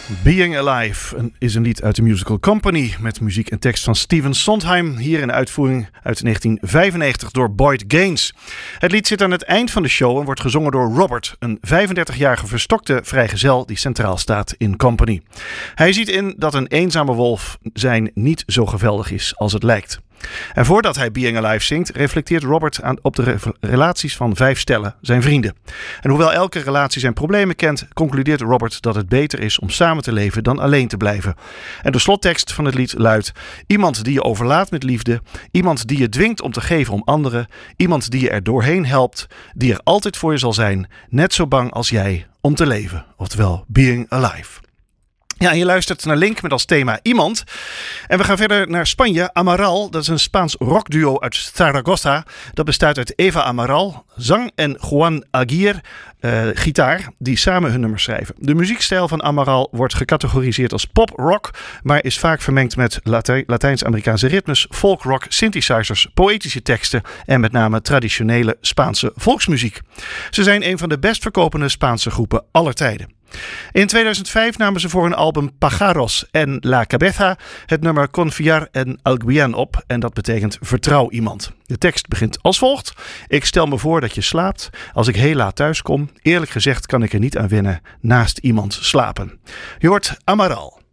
Being Alive is een lied uit de musical Company met muziek en tekst van Stephen Sondheim, hier in de uitvoering uit 1995 door Boyd Gaines. Het lied zit aan het eind van de show en wordt gezongen door Robert, een 35-jarige verstokte vrijgezel die centraal staat in Company. Hij ziet in dat een eenzame wolf zijn niet zo geweldig is als het lijkt. En voordat hij Being Alive zingt, reflecteert Robert op de relaties van 5 stellen, zijn vrienden. En hoewel elke relatie zijn problemen kent, concludeert Robert dat het beter is om samen te leven dan alleen te blijven. En de slottekst van het lied luidt: iemand die je overlaadt met liefde, iemand die je dwingt om te geven om anderen, iemand die je er doorheen helpt, die er altijd voor je zal zijn, net zo bang als jij om te leven. Oftewel, Being Alive. Ja, en je luistert naar Link met als thema Iemand. En we gaan verder naar Spanje. Amaral, dat is een Spaans rockduo uit Zaragoza. Dat bestaat uit Eva Amaral, zang, en Juan Aguirre, gitaar, die samen hun nummers schrijven. De muziekstijl van Amaral wordt gecategoriseerd als pop-rock, maar is vaak vermengd met Latijns-Amerikaanse ritmes, folk-rock, synthesizers, poëtische teksten en met name traditionele Spaanse volksmuziek. Ze zijn een van de best verkopende Spaanse groepen aller tijden. In 2005 namen ze voor hun album Pájaros en La Cabeza het nummer Confiar en Alguien op en dat betekent vertrouw iemand. De tekst begint als volgt: ik stel me voor dat je slaapt. Als ik heel laat thuis kom, eerlijk gezegd kan ik er niet aan wennen naast iemand slapen. Je hoort Amaral.